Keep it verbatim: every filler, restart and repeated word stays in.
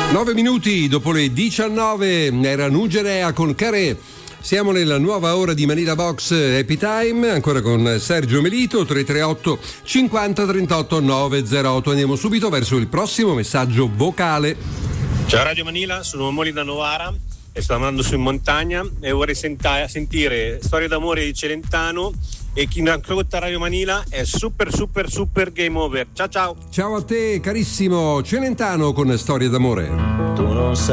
nove minuti dopo le diciannove era Nugerea con Carè. Siamo nella nuova ora di Manila Box Happy Time, ancora con Sergio Melito. Tre tre otto cinquanta trentotto novecentootto. Andiamo subito verso il prossimo messaggio vocale. Ciao Radio Manila, sono Moli da Novara e sto andando su in montagna e vorrei senta- sentire Storia d'amore di Celentano e chi non ascolta Radio Manila è super super super game over. Ciao ciao. Ciao a te carissimo Celentano con Storia d'amore. Tu non sai